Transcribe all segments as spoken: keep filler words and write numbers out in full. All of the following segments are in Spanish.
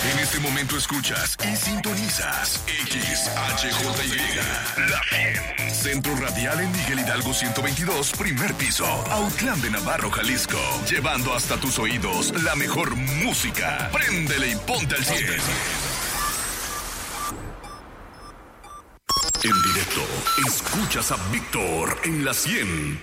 En este momento escuchas y sintonizas X H J Y, La cien. Centro Radial en Miguel Hidalgo ciento veintidós, primer piso, Autlán de Navarro, Jalisco. Llevando hasta tus oídos la mejor música. Préndele y ponte al cien. En directo, escuchas a Víctor en La cien.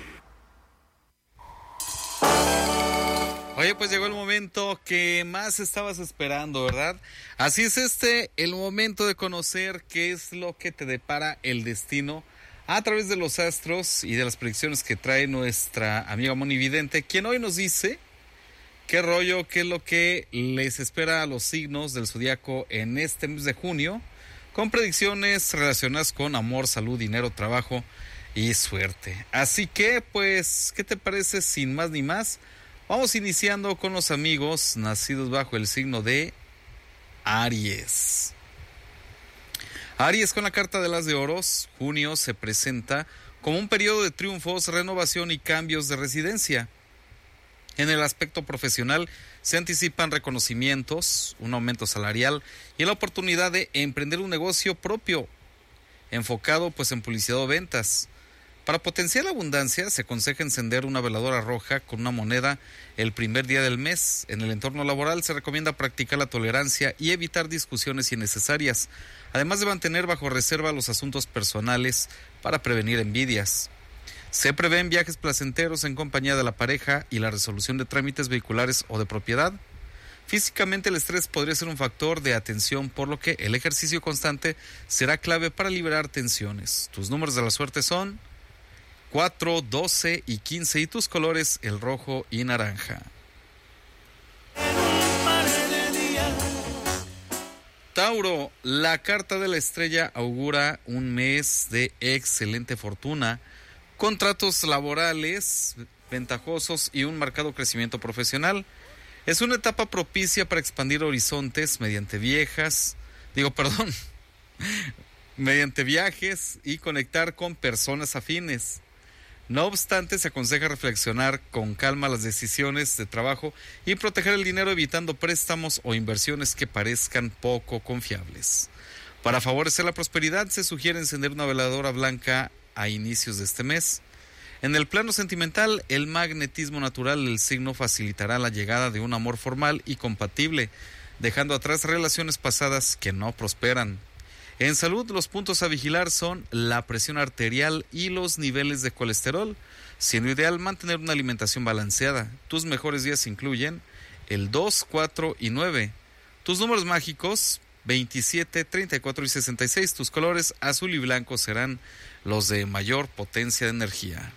Oye, pues llegó el momento que más estabas esperando, ¿verdad? Así es este, el momento de conocer qué es lo que te depara el destino a través de los astros y de las predicciones que trae nuestra amiga monividente, quien hoy nos dice qué rollo, qué es lo que les espera a los signos del zodiaco en este mes de junio, con predicciones relacionadas con amor, salud, dinero, trabajo y suerte. Así que, pues, ¿qué te parece? Sin más ni más, vamos iniciando con los amigos nacidos bajo el signo de Aries. Aries, con la carta de las de oros, junio se presenta como un periodo de triunfos, renovación y cambios de residencia. En el aspecto profesional se anticipan reconocimientos, un aumento salarial y la oportunidad de emprender un negocio propio, enfocado pues en publicidad o ventas. Para potenciar la abundancia se aconseja encender una veladora roja con una moneda el primer día del mes. En el entorno laboral se recomienda practicar la tolerancia y evitar discusiones innecesarias, además de mantener bajo reserva los asuntos personales para prevenir envidias. Se prevén viajes placenteros en compañía de la pareja y la resolución de trámites vehiculares o de propiedad. Físicamente el estrés podría ser un factor de atención, por lo que el ejercicio constante será clave para liberar tensiones. Tus números de la suerte son cuatro, doce y quince y tus colores el rojo y naranja. Tauro, la carta de la estrella augura un mes de excelente fortuna, contratos laborales ventajosos y un marcado crecimiento profesional. Es una etapa propicia para expandir horizontes mediante viejas, digo, perdón, mediante viajes y conectar con personas afines. No obstante, se aconseja reflexionar con calma las decisiones de trabajo y proteger el dinero evitando préstamos o inversiones que parezcan poco confiables. Para favorecer la prosperidad, se sugiere encender una veladora blanca a inicios de este mes. En el plano sentimental, el magnetismo natural del signo facilitará la llegada de un amor formal y compatible, dejando atrás relaciones pasadas que no prosperan. En salud, los puntos a vigilar son la presión arterial y los niveles de colesterol, siendo ideal mantener una alimentación balanceada. Tus mejores días incluyen el dos, cuatro y nueve. Tus números mágicos veintisiete, treinta y cuatro y sesenta y seis. Tus colores azul y blanco serán los de mayor potencia de energía.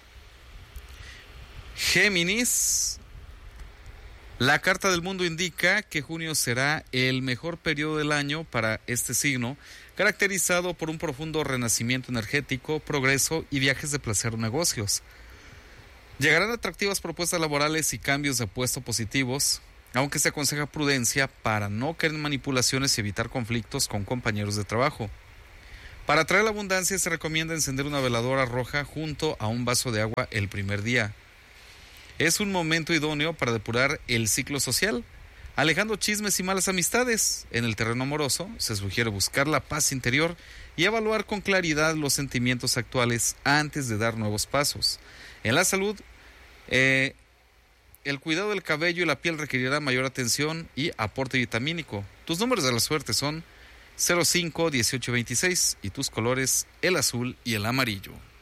Géminis, la carta del mundo indica que junio será el mejor periodo del año para este signo, caracterizado por un profundo renacimiento energético, progreso y viajes de placer o negocios. Llegarán atractivas propuestas laborales y cambios de puesto positivos, aunque se aconseja prudencia para no caer en manipulaciones y evitar conflictos con compañeros de trabajo. Para atraer la abundancia se recomienda encender una veladora roja junto a un vaso de agua el primer día. Es un momento idóneo para depurar el ciclo social, alejando chismes y malas amistades. En el terreno amoroso se sugiere buscar la paz interior y evaluar con claridad los sentimientos actuales antes de dar nuevos pasos. En la salud, eh, el cuidado del cabello y la piel requerirá mayor atención y aporte vitamínico. Tus números de la suerte son cero cinco, dieciocho, veintiséis y tus colores el azul y el amarillo.